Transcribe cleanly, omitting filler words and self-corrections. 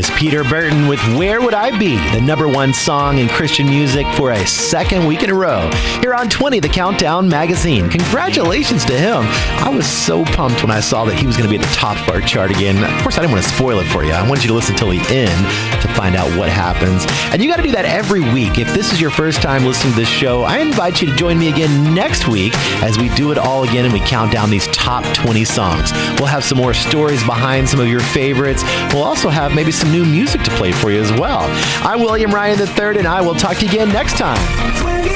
is Peter Burton with Where Would I Be, the #1 song in Christian music for a second week in a row. Here on 20, the Countdown magazine. Congratulations to him. I was so pumped when I saw that he was going to be at the top of our chart again. Of course, I didn't want to spoil it for you. I wanted you to listen till the end to find out what happens. And you got to do that every week. If this is your first time listening to this show, I invite you to join me again next week as we do it all again and we count down these top 20 songs. We'll have some more stories behind some of your favorites. We'll also have maybe some new music to play for you as well. I'm William Ryan III, and I will talk to you again next time.